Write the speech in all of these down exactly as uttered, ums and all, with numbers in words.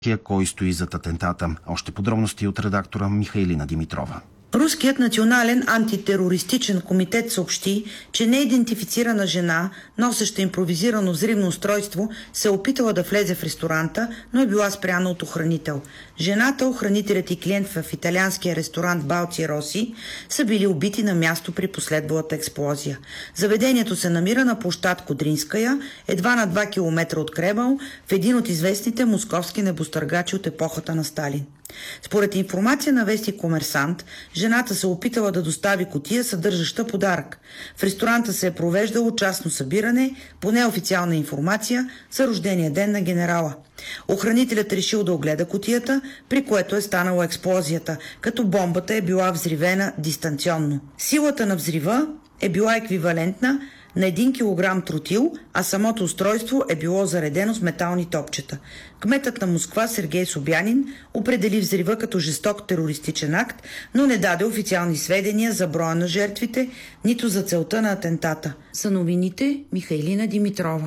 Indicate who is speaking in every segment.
Speaker 1: кой стои зад атентата. Още подробности от редактора Михайлина Димитрова.
Speaker 2: Руският национален антитерористичен комитет съобщи, че неидентифицирана жена, носеща импровизирано взривно устройство, се е опитала да влезе в ресторанта, но е била спряна от охранител. Жената, охранителят и клиент в италианския ресторант Балци Роси са били убити на място при последвалата експлозия. Заведението се намира на площад Кодринская, едва на два километра от Кремъл, в един от известните московски небостъргачи от епохата на Сталин. Според информация на вестник Комерсант, жената се опитала да достави кутия, съдържаща подарък. В ресторанта се е провеждало частно събиране, по неофициална информация, за рождения ден на генерала. Охранителят решил да огледа кутията, при което е станала експлозията, като бомбата е била взривена дистанционно. Силата на взрива е била еквивалентна на един килограм тротил, а самото устройство е било заредено с метални топчета. Кметът на Москва Сергей Собянин определи взрива като жесток терористичен акт, но не даде официални сведения за броя на жертвите, нито за целта на атентата. За новините Михайлина Димитрова.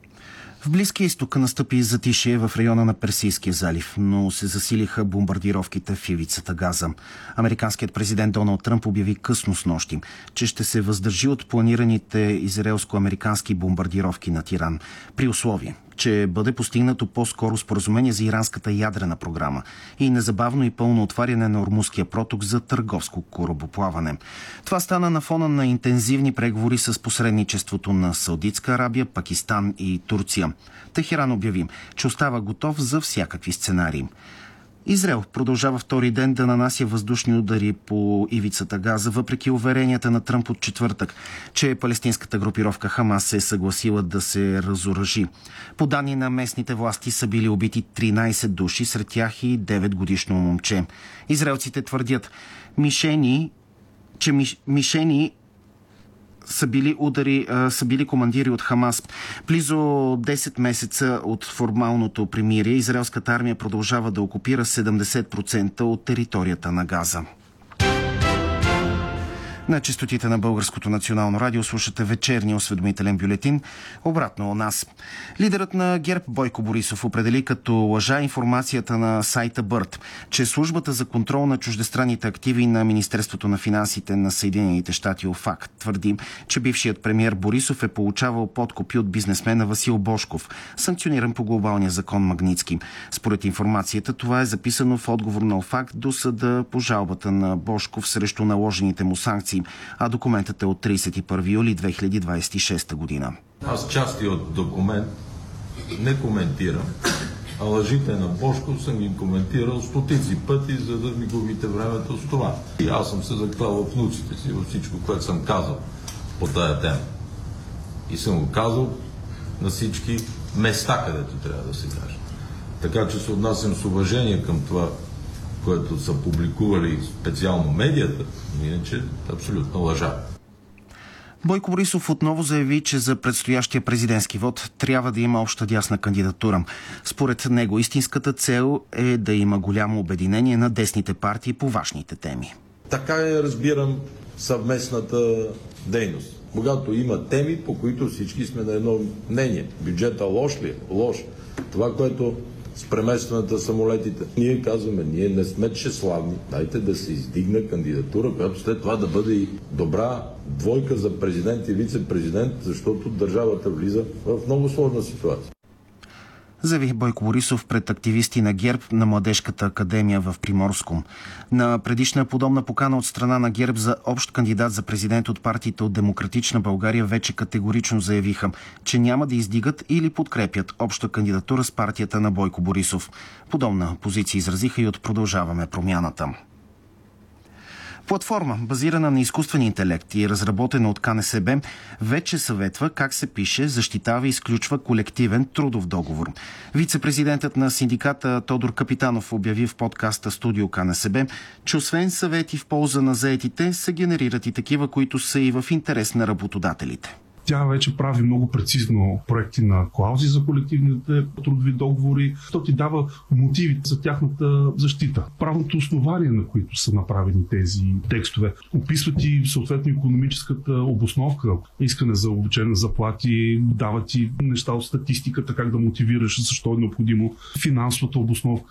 Speaker 1: В Близкия изток настъпи затишие в района на Персийския залив, но се засилиха бомбардировките в ивицата Газа. Американският президент Доналд Тръмп обяви късно снощи, че ще се въздържи от планираните израелско-американски бомбардировки над Иран, при условие, че бъде постигнато по-скоро споразумение за иранската ядрена програма и незабавно и пълно отваряне на Ормузския проток за търговско корабоплаване. Това стана на фона на интензивни преговори с посредничеството на Саудитска Арабия, Пакистан и Турция. Техеран обяви, че остава готов за всякакви сценарии. Израел продължава втори ден да нанася въздушни удари по ивицата Газа, въпреки уверенията на Тръмп от четвъртък, че палестинската групировка Хамас се е съгласила да се разоръжи. По данни на местните власти са били убити тринайсет души, сред тях и деветгодишно момче. Израелците твърдят, мишени, че миш, мишени са били удари, са били командири от Хамас. Близо десет месеца от формалното примирие израелската армия продължава да окупира седемдесет процента от територията на Газа. На честотите на Българското национално радио слушате вечерния осведомителен бюлетин. Обратно у нас. Лидерът на ГЕРБ Бойко Борисов определи като лъжа информацията на сайта Бърт, че службата за контрол на чуждестранните активи на Министерството на финансите на Съединените щати ОФАК твърди, че бившият премиер Борисов е получавал подкупи от бизнесмена Васил Божков, санкциониран по глобалния закон Магнитски. Според информацията, това е записано в отговор на ОФАК до съда по жалбата на Божков срещу наложените му санкции, а документът е от тридесет и първи юли две хиляди двадесет и шеста година.
Speaker 3: Аз части от документ не коментирам, а лъжите на Божков съм ги коментирал стотици пъти, за да ми губите времето с това. И аз съм се заклал в внуците си във всичко, което съм казал по тая тема. И съм го казал на всички места, където трябва да се каже. Така че се отнасям с уважение към това, което са публикували специално медията, иначе абсолютно лъжа.
Speaker 1: Бойко Борисов отново заяви, че за предстоящия президентски вод трябва да има обща дясна кандидатура. Според него истинската цел е да има голямо обединение на десните партии по важните теми.
Speaker 3: Така я разбирам съвместната дейност. Когато има теми, по които всички сме на едно мнение. Бюджета лош ли е? Лош. Това, което с преместването на самолетите. Ние казваме, ние не сме тщеславни. Дайте да се издигне кандидатура, която след това да бъде и добра двойка за президент и вице-президент, защото държавата влиза в много сложна ситуация.
Speaker 1: Заяви Бойко Борисов пред активисти на ГЕРБ на Младежката академия в Приморско. На предишна подобна покана от страна на ГЕРБ за общ кандидат за президент от партиите от Демократична България вече категорично заявиха, че няма да издигат или подкрепят обща кандидатура с партията на Бойко Борисов. Подобна позиция изразиха и от Продължаваме промяната. Платформа, базирана на изкуствен интелект и разработена от КНСБ, вече съветва как се пише, защитава и изключва колективен трудов договор. Вице-президентът на синдиката Тодор Капитанов обяви в подкаста Студио КНСБ, че освен съвети в полза на заетите, се генерират и такива, които са и в интерес на работодателите.
Speaker 4: Тя вече прави много прецизно проекти на клаузи за колективните трудови договори. То ти дава мотивите за тяхната защита. Правното основание, на които са направени тези текстове. Описват и съответно икономическата обосновка. Искане за увеличение заплати, дават ти неща от статистиката, как да мотивираш, защо е необходимо. Финансовата обосновка